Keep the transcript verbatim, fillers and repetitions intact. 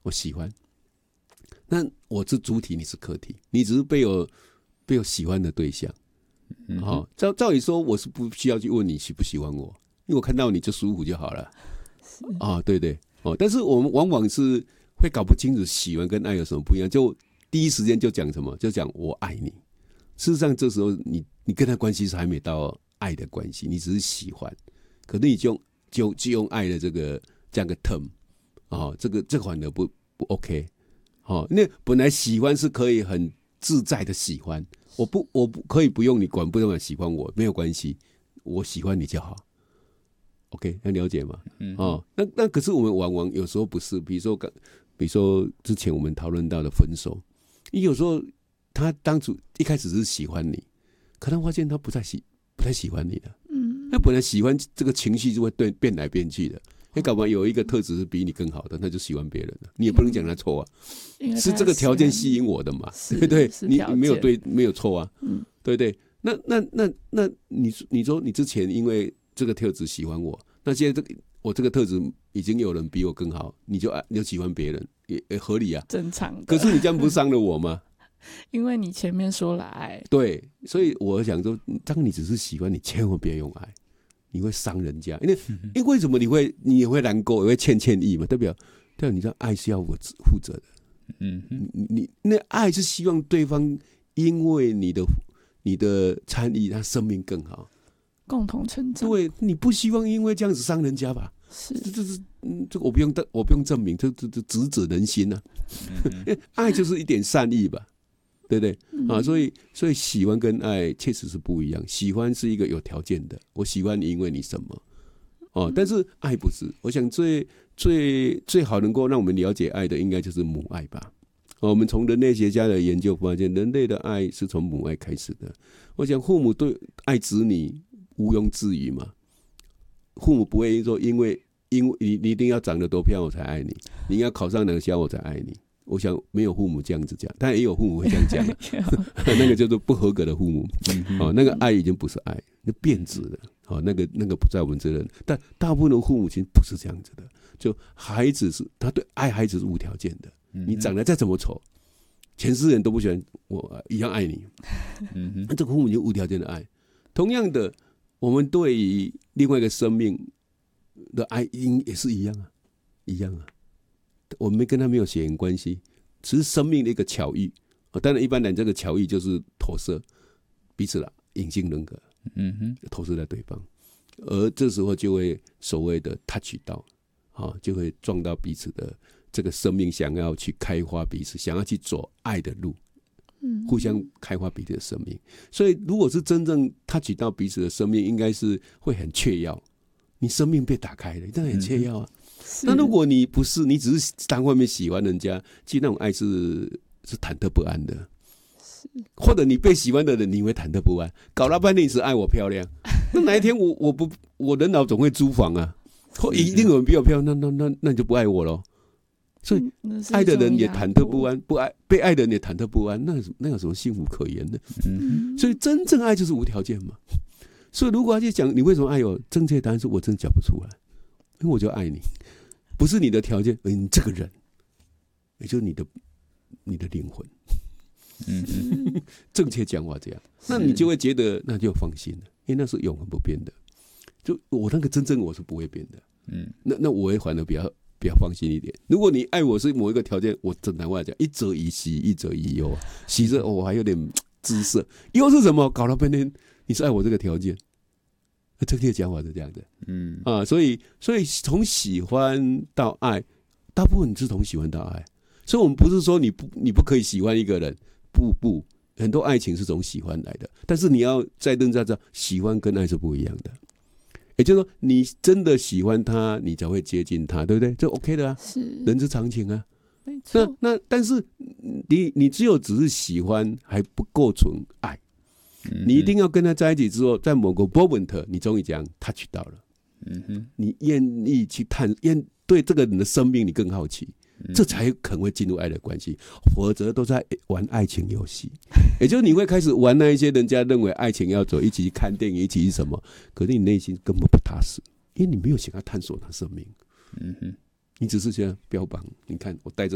我喜欢。那我是主体，你是客体，你只是被我被我喜欢的对象。嗯哦、照照理说，我是不需要去问你喜不喜欢我，因为我看到你就舒服就好了。啊、哦，对对哦，但是我们往往是会搞不清楚喜欢跟爱有什么不一样，就第一时间就讲什么，就讲我爱你。事实上，这时候你你跟他关系是还没到爱的关系，你只是喜欢，可是你就用就就用爱的这个这样个 term 啊、哦，这个这个反而不不 OK。哦，那本来喜欢是可以很自在的喜欢，我不我不可以不用你管，不用喜欢我没有关系，我喜欢你就好。OK， 能了解吗？嗯，哦，那那可是我们往往有时候不是，比如说比如说之前我们讨论到的分手，你有时候他当初一开始是喜欢你，可能发现他不太喜不太喜欢你了。嗯，那本来喜欢这个情绪就会对变来变去的。你搞不好有一个特质是比你更好的，那就喜欢别人了。你也不能讲他错啊，是这个条件吸引我的嘛，对不对？你你没有对，没有错啊，嗯，对不对？那那那那你你说你之前因为这个特质喜欢我，那现在这个我这个特质已经有人比我更好，你就爱你就喜欢别人，也也合理啊， 正常的。 可是你这样不伤了我吗？ 因为你前面说了爱， 对，所以我想说，当你只是喜欢，你千万别用爱。你会伤人家，因为因为为什么你会你也会难过，也会欠欠意嘛？代表代表你知道爱是要我负责的。嗯，你你那爱是希望对方因为你的你的参与，他生命更好， 共同成长。 对，你不希望因为这样子伤人家吧？ 是， 这这是嗯，这个我不用我不用证明，这这这直指人心啊。嗯、爱就是一点善意吧。对不对、嗯、啊？所以，所以喜欢跟爱确实是不一样。喜欢是一个有条件的，我喜欢你，因为你什么哦？但是爱不是。我想最最最好能够让我们了解爱的，应该就是母爱吧。哦、我们从人类学家的研究发现，人类的爱是从母爱开始的。我想父母对爱子女毋庸置疑嘛。父母不会说因为因为你你一定要长得多漂亮我才爱你，你要考上哪个学校我才爱你。我想没有父母这样子讲，但也有父母会这样讲、啊、那个叫做不合格的父母、哦、那个爱已经不是爱，那变质了、哦、那个那个不在我们这人，但大部分的父母亲不是这样子的，就孩子是他对爱孩子是无条件的，你长得再怎么丑，全世界人都不喜欢我一样爱你，那这个父母就无条件的爱。同样的，我们对于另外一个生命的爱也是一样啊，一样啊。我们跟他没有血缘关系，只是生命的一个巧遇。当然，一般人这个巧遇就是投射彼此了隐性人格，嗯哼，投射在对方，而这时候就会所谓的 touch 到，就会撞到彼此的这个生命，想要去开花彼此，想要去走爱的路，互相开花彼此的生命。所以，如果是真正 touch 到彼此的生命，应该是会很雀跃，你生命被打开了，当然很雀跃啊。那如果你不是，你只是单方面喜欢人家，其实那种爱是是忐忑不安的，或者你被喜欢的人，你会忐忑不安，搞了半天你是爱我漂亮，那哪一天我我不我人老总会租房啊，或一定有人比我漂亮，那那那那你就不爱我咯。所以爱的人也忐忑不安，不爱被爱的人也忐忑不安，那那有什么幸福可言呢？嗯、所以真正爱就是无条件嘛。所以如果要去讲你为什么爱我，正确答案是我真的讲不出来，因为我就爱你。不是你的条件，而你这个人，也就是你的你的灵魂。嗯，正确讲话这样，那你就会觉得那就放心了，因为那是永恒不变的。就我那个真正我是不会变的。嗯，那那我会反而比较比较放心一点。如果你爱我是某一个条件，我正常话讲，一则以喜，一则以忧。喜着、哦、我还有点姿色，忧是什么？搞了半天你是爱我这个条件。正确讲法是这样的，嗯啊，所以所以从喜欢到爱，大部分是从喜欢到爱，所以我们不是说你不你不可以喜欢一个人，不不，很多爱情是从喜欢来的，但是你要再认真知道，喜欢跟爱是不一样的，也就是说，你真的喜欢他，你才会接近他，对不对？这 OK 的啊，是人之常情啊。 没错。 那那但是你你只有只是喜欢，还不构成爱。你一定要跟他在一起之后，在某个 moment， 你终于这样 touch 到了，嗯哼，你愿意去探，愿对这个人的生命你更好奇，嗯、这才可能会进入爱的关系，否则都在玩爱情游戏。也就是你会开始玩那一些人家认为爱情要走，一起去看电影，一起去什么，可是你内心根本不踏实，因为你没有想要探索他生命，嗯哼，你只是想要标榜，你看我带着。